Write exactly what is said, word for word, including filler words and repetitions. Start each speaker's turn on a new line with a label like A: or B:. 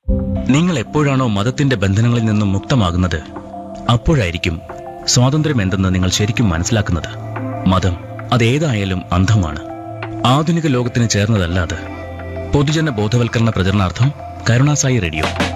A: നിങ്ങൾ എപ്പോഴാണോ മതത്തിന്റെ ബന്ധനങ്ങളിൽ നിന്നും മുക്തമാകുന്നത്, അപ്പോഴായിരിക്കും സ്വാതന്ത്ര്യം എന്തെന്ന് നിങ്ങൾ ശരിക്കും മനസ്സിലാക്കുന്നത്. മതം അതേതായാലും അന്ധമാണ്. ആധുനിക ലോകത്തിന് ചേർന്നതല്ല അത്. പൊതുജന ബോധവൽക്കരണ പ്രചരണാർത്ഥം കരുണാസായി റേഡിയോ.